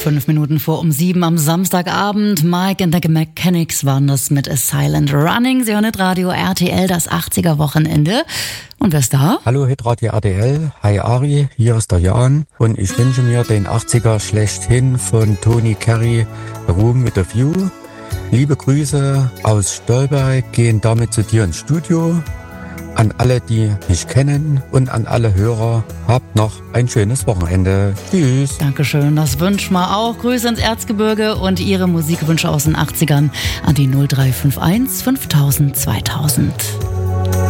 5 Minuten vor um 7 am Samstagabend. Mike and the Mechanics waren das mit A Silent Running. Sie hören Radio RTL, das 80er-Wochenende. Und wer ist da? Hallo, Hitradio RTL. Hi Ari, hier ist der Jan. Und ich wünsche mir den 80er schlechthin von Tony Carey, Room with a View. Liebe Grüße aus Stolberg gehen damit zu dir ins Studio. An alle, die mich kennen und an alle Hörer, habt noch ein schönes Wochenende. Tschüss. Dankeschön, das wünschen wir auch. Grüße ins Erzgebirge und Ihre Musikwünsche aus den 80ern an die 0351 5000 2000.